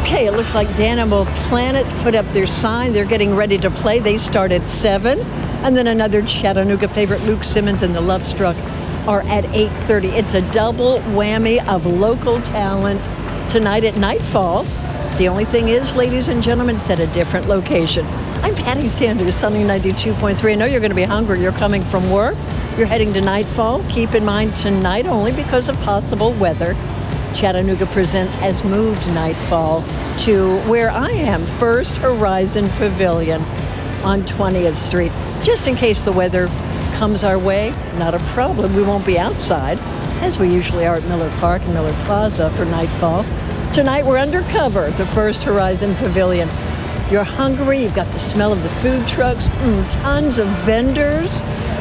Okay, it looks like Danimal Planet's put up their sign. They're getting ready to play. They start at 7. And then another Chattanooga favorite, Luke Simmons and the Love Struck, are at 8:30. It's a double whammy of local talent tonight at Nightfall. The only thing is, ladies and gentlemen, it's at a different location. I'm Patty Sanders, Sunny 92.3. I know you're going to be hungry. You're coming from work. You're heading to Nightfall. Keep in mind tonight, only because of possible weather, Chattanooga Presents has moved Nightfall to where I am, First Horizon Pavilion on 20th Street. Just in case the weather comes our way, not a problem. We won't be outside, as we usually are at Miller Park and Miller Plaza for Nightfall. Tonight we're undercover at the First Horizon Pavilion. You're hungry, you've got the smell of the food trucks, tons of vendors.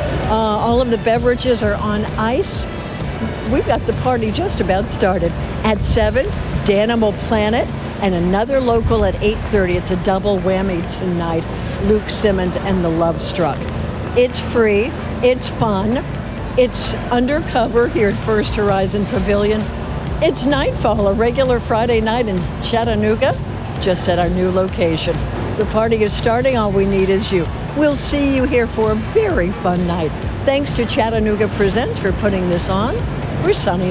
All of the beverages are on ice. We've got the party just about started. At 7, Danimal Planet, and another local at 8:30. It's a double whammy tonight, Luke Simmons and the Love Struck. It's free, it's fun, it's undercover here at First Horizon Pavilion. It's Nightfall, a regular Friday night in Chattanooga, just at our new location. The party is starting. All we need is you. We'll see you here for a very fun night. Thanks to Chattanooga Presents for putting this on. We're Sunny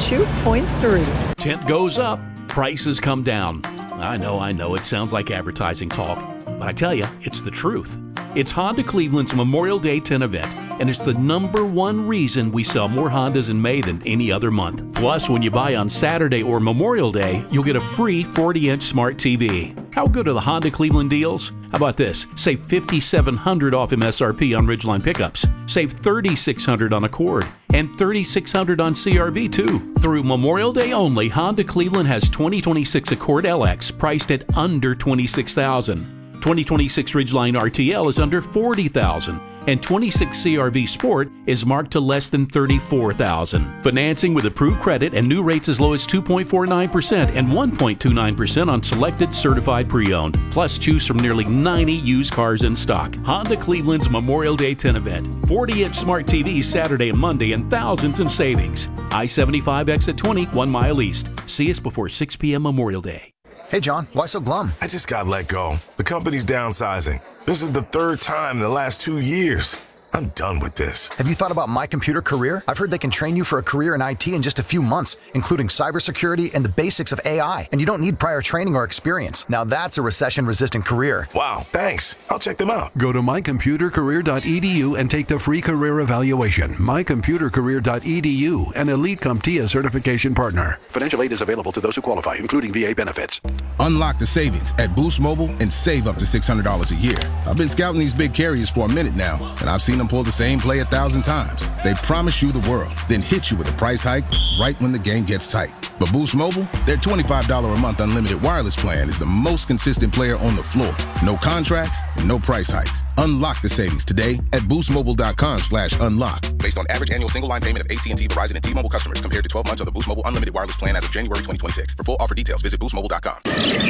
92.3. Tent goes up, prices come down. I know, it sounds like advertising talk, but I tell you, it's the truth. It's Honda Cleveland's Memorial Day tent event, and it's the #1 reason we sell more Hondas in May than any other month. Plus, when you buy on Saturday or Memorial Day, you'll get a free 40-inch smart TV. How good are the Honda Cleveland deals? How about this? Save $5,700 off MSRP on Ridgeline pickups. Save $3,600 on Accord and $3,600 on CR-V too. Through Memorial Day only, Honda Cleveland has 2026 Accord LX priced at under $26,000. 2026 Ridgeline RTL is under $40,000, and 26 CR-V Sport is marked to less than $34,000. Financing with approved credit and new rates as low as 2.49% and 1.29% on selected certified pre-owned. Plus, choose from nearly 90 used cars in stock. Honda Cleveland's Memorial Day 10 event. 40-inch smart TVs Saturday and Monday and thousands in savings. I-75 exit 20, 1 mile east. See us before 6 p.m. Memorial Day. Hey, John, why so glum? I just got let go. The company's downsizing. This is the 3rd time in the last 2 years. I'm done with this. Have you thought about My Computer Career? I've heard they can train you for a career in IT in just a few months, including cybersecurity and the basics of AI. And you don't need prior training or experience. Now that's a recession-resistant career. Wow, thanks. I'll check them out. Go to mycomputercareer.edu and take the free career evaluation. mycomputercareer.edu, an Elite CompTIA certification partner. Financial aid is available to those who qualify, including VA benefits. Unlock the savings at Boost Mobile and save up to $600 a year. I've been scouting these big carriers for a minute now, and I've seen them pull the same play 1,000 times. They promise you the world, then hit you with a price hike right when the game gets tight. But Boost Mobile, their $25 a month unlimited wireless plan is the most consistent player on the floor. No contracts, no price hikes. Unlock the savings today at boostmobile.com/unlock. Based on average annual single line payment of AT&T, Verizon, and T-Mobile customers compared to 12 months of the Boost Mobile unlimited wireless plan as of January 2026. For full offer details, visit boostmobile.com.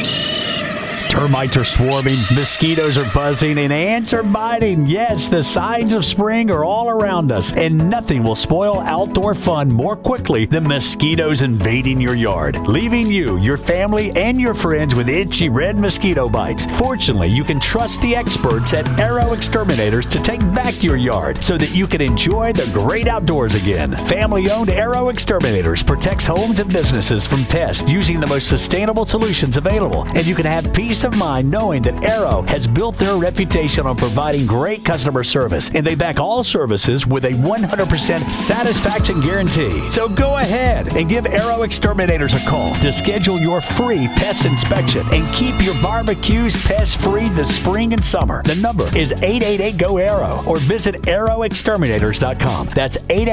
Termites are swarming, mosquitoes are buzzing, and ants are biting. Yes, the signs of spring are all around us, and nothing will spoil outdoor fun more quickly than mosquitoes invading your yard, leaving you, your family, and your friends with itchy red mosquito bites. Fortunately, you can trust the experts at Arrow Exterminators to take back your yard so that you can enjoy the great outdoors again. Family-owned Arrow Exterminators protects homes and businesses from pests using the most sustainable solutions available, and you can have peace of mind knowing that Arrow has built their reputation on providing great customer service, and they back all services with a 100% satisfaction guarantee. So go ahead and give Arrow Exterminators a call to schedule your free pest inspection and keep your barbecues pest-free this spring and summer. The number is 888-GO-ARROW or visit arrowexterminators.com. That's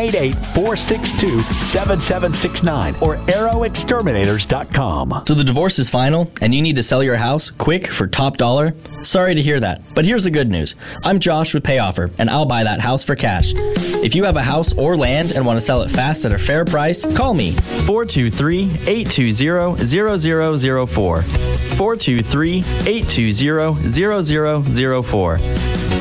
888-462-7769 or arrowexterminators.com. So the divorce is final and you need to sell your house quick for top dollar? Sorry to hear that, but here's the good news. I'm Josh with PayOffer, and I'll buy that house for cash. If you have a house or land and want to sell it fast at a fair price, call me, 423-820-0004. 423-820-0004.